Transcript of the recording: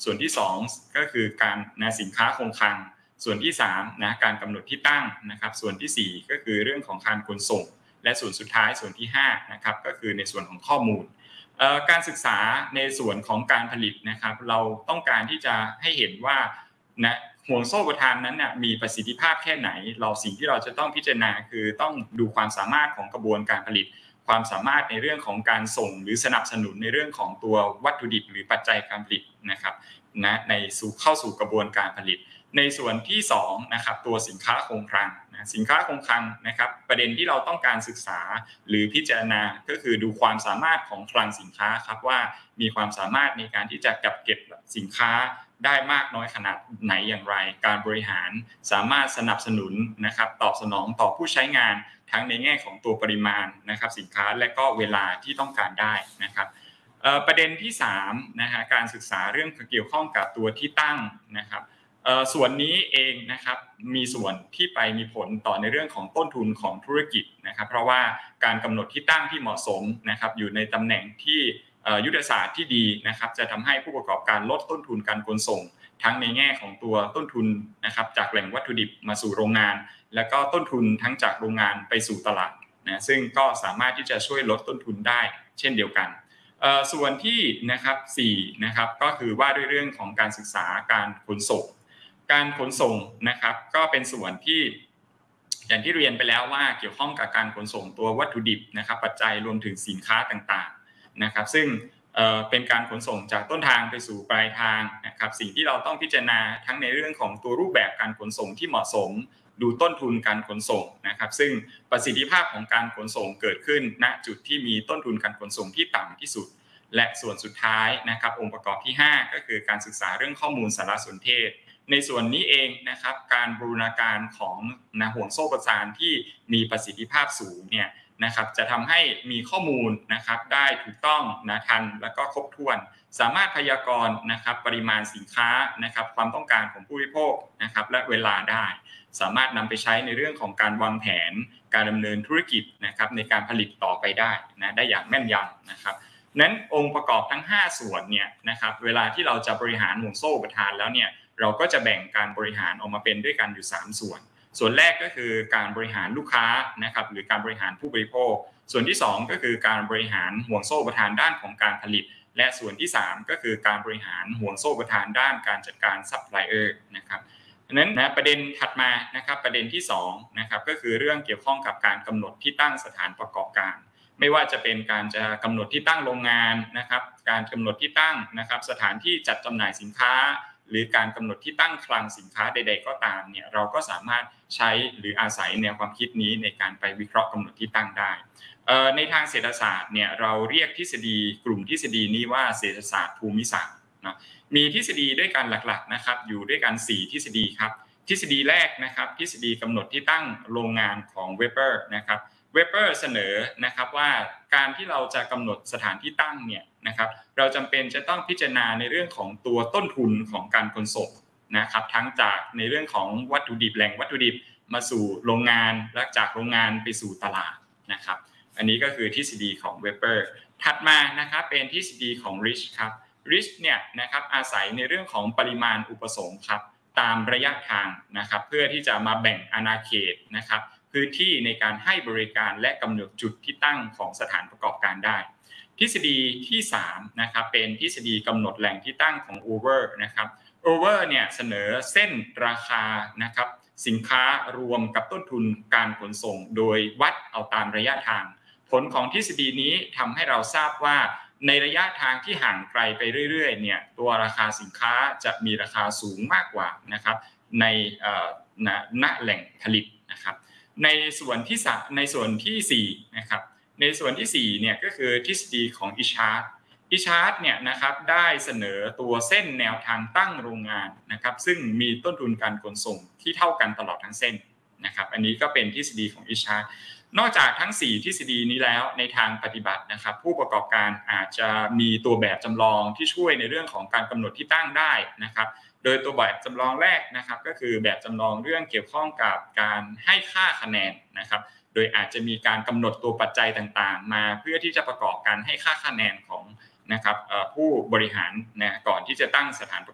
ส่วนที่2ก็คือการสินค้าคงคลังส่วนที่3การกำหนดที่ตั้งนะครับส่วนที่4ก็คือเรื่องของการขนส่งและส่วนสุดท้ายส่วนที่5นะครับก็คือในส่วนของข้อมูลการศึกษาในส่วนของการผลิตนะครับเราต้องการที่จะให้เห็นว่าห่วงโซ่อุปทานนั้นมีประสิทธิภาพแค่ไหนสิ่งที่เราจะต้องพิจารณาคือต้องดูความสามารถของกระบวนการผลิตความสามารถในเรื่องของการส่งหรือสนับสนุนในเรื่องของตัววัตถุดิบหรือปัจจัยการผลิตนะครับเข้าสู่กระบวนการผลิตในส่วนที่2นะครับตัวสินค้าคงคลังสินค้าคงคลังนะครับประเด็นที่เราต้องการศึกษาหรือพิจารณาก็คือดูความสามารถของคลังสินค้าครับว่ามีความสามารถในการที่จะกักเก็บสินค้าได้มากน้อยขนาดไหนอย่างไรการบริหารสามารถสนับสนุนนะครับตอบสนองต่อผู้ใช้งานทั้งในแง่ของตัวปริมาณนะครับสินค้าและก็เวลาที่ต้องการได้นะครับประเด็นที่3การศึกษาเรื่องเกี่ยวข้องกับตัวที่ตั้งนะครับส่วนนี้เองนะครับมีส่วนที่ไปมีผลต่อในเรื่องของต้นทุนของธุรกิจนะครับเพราะว่าการกำหนดที่ตั้งที่เหมาะสมนะครับอยู่ในตำแหน่งที่ยุทธศาสตร์ที่ดีนะครับจะทำให้ผู้ประกอบการลดต้นทุนการขนส่งทั้งในแง่ของตัวต้นทุนนะครับจากแหล่งวัตถุดิบมาสู่โรงงานแล้วก็ต้นทุนทั้งจากโรงงานไปสู่ตลาดซึ่งก็สามารถที่จะช่วยลดต้นทุนได้เช่นเดียวกันส่วนที่นะครับ4นะครับก็คือว่าด้วยเรื่องของการศึกษาการขนส่งการขนส่งนะครับก็เป็นส่วนที่อย่างที่เรียนไปแล้วว่าเกี่ยวข้องกับการขนส่งตัววัตถุดิบนะครับปัจจัยรวมถึงสินค้าต่างๆนะครับซึ่งเป็นการขนส่งจากต้นทางไปสู่ปลายทางนะครับสิ่งที่เราต้องพิจารณาทั้งในเรื่องของตัวรูปแบบการขนส่งที่เหมาะสมดูต้นทุนการขนส่งนะครับซึ่งประสิทธิภาพของการขนส่งเกิดขึ้นณจุดที่มีต้นทุนการขนส่งที่ต่ำที่สุดและส่วนสุดท้ายนะครับองค์ประกอบที่5ก็คือการศึกษาเรื่องข้อมูลสารสนเทศในส่วนนี้เองนะครับการบูรณาการของห่วงโซ่ประสานที่มีประสิทธิภาพสูงเนี่ยนะครับจะทำให้มีข้อมูลนะครับได้ถูกต้องทันและก็ครบถ้วนสามารถพยากรณ์นะครับปริมาณสินค้านะครับความต้องการของผู้บริโภคนะครับและเวลาได้สามารถนำไปใช้ในเรื่องของการวางแผนการดำเนินธุรกิจนะครับในการผลิตต่อไปได้ได้อย่างแม่นยำนะครับนั้นองค์ประกอบทั้ง5ส่วนเนี่ยนะครับเวลาที่เราจะบริหารห่วงโซ่อุปทานแล้วเนี่ยเราก็จะแบ่งการบริหารออกมาเป็นด้วยกันอยู่3ส่วนแรกก็คือการบริหารลูกค้านะครับหรือการบริหารผู้บริโภคส่วนที่2ก็คือการบริหารห่วงโซ่อุปทานด้านของการผลิตและส่วนที่3ก็คือการบริหารห่วงโซ่อุปทานด้านการจัดการซัพพลายเออร์นะครับดังนั้นประเด็นถัดมานะครับประเด็นที่2นะครับก็คือเรื่องเกี่ยวข้องกับการกำหนดที่ตั้งสถานประกอบการไม่ว่าจะเป็นการจะกำหนดที่ตั้งโรงงานนะครับการกำหนดที่ตั้งนะครับสถานที่จัดจำหน่ายสินค้าหรือการกำหนดที่ตั้งคลังสินค้าใดๆก็ตามเนี่ยเราก็สามารถใช้หรืออาศัยแนวความคิดนี้ในการไปวิเคราะห์กำหนดที่ตั้งได้ในทางเศรษฐศาสตร์เนี่ยเราเรียกทฤษฎีกลุ่มทฤษฎีนี้ว่าเศรษฐศาสตร์ภูมิศาสตร์นะมีทฤษฎีด้วยกันหลักๆนะครับอยู่ด้วยกัน4ทฤษฎีครับทฤษฎีแรกนะครับทฤษฎีกำหนดที่ตั้งโรงงานของเวเปอร์นะครับเวเปอร์เสนอนะครับว่าการที่เราจะกำหนดสถานที่ตั้งเนี่ยนะครับเราจำเป็นจะต้องพิจารณาในเรื่องของตัวต้นทุนของการขนส่งนะครับทั้งจากในเรื่องของวัตถุดิบแหล่งวัตถุดิบมาสู่โรงงานและจากโรงงานไปสู่ตลาดนะครับอันนี้ก็คือทฤษฎีของเวเปอร์ถัดมานะครับเป็นทฤษฎีของริชครับริชเนี่ยนะครับอาศัยในเรื่องของปริมาณอุปสงค์ครับตามระยะทางนะครับเพื่อที่จะมาแบ่งอาณาเขตนะครับพื้นที่ในการให้บริการและกำหนดจุดที่ตั้งของสถานประกอบการได้ทฤษฎีที่3นะครับเป็นทฤษฎีกำหนดแหล่งที่ตั้งของ Over นะครับ Over เนี่ยเสนอเส้นราคานะครับสินค้ารวมกับต้นทุนการขนส่งโดยวัดเอาตามระยะทางผลของทฤษฎีนี้ทำให้เราทราบว่าในระยะทางที่ห่างไกลไปเรื่อยๆเนี่ยตัวราคาสินค้าจะมีราคาสูงมากกว่านะครับในณแหล่งผลิตนะครับในส่วนที่4นะครับในส่วนที่4เนี่ยก็คือทฤษฎีของอิชาร์ดเนี่ยนะครับได้เสนอตัวเส้นแนวทางตั้งโรงงานนะครับซึ่งมีต้นทุนการขนส่งที่เท่ากันตลอดทั้งเส้นนะครับอันนี้ก็เป็นทฤษฎีของอิชาร์ดนอกจากทั้ง4ทฤษฎีนี้แล้วในทางปฏิบัตินะครับผู้ประกอบการอาจจะมีตัวแบบจำลองที่ช่วยในเรื่องของการกำหนดที่ตั้งได้นะครับโดยตัวแบบจำลองแรกนะครับก็คือแบบจำลองเรื่องเกี่ยวข้องกับการให้ค่าคะแนนนะครับโดยอาจจะมีการกำหนดตัวปัจจัยต่างๆมาเพื่อที่จะประกอบการให้ค่าคะแนนของนะครับผู้บริหารนะก่อนที่จะตั้งสถาน